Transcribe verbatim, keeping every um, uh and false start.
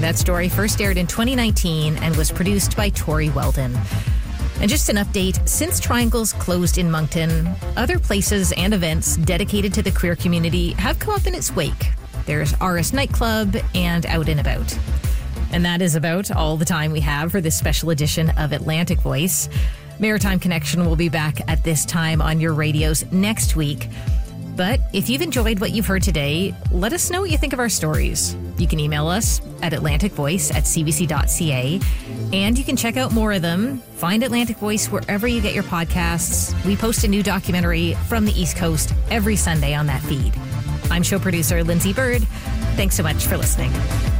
That story first aired in twenty nineteen and was produced by Tori Weldon. And just an update, since Triangles closed in Moncton, other places and events dedicated to the queer community have come up in its wake. There's R S Nightclub and Out and About. And that is about all the time we have for this special edition of Atlantic Voice. Maritime Connection will be back at this time on your radios next week. But if you've enjoyed what you've heard today, let us know what you think of our stories. You can email us at atlantic voice at c b c dot c a, and you can check out more of them. Find Atlantic Voice wherever you get your podcasts. We post a new documentary from the East Coast every Sunday on that feed. I'm show producer Lindsay Bird. Thanks so much for listening.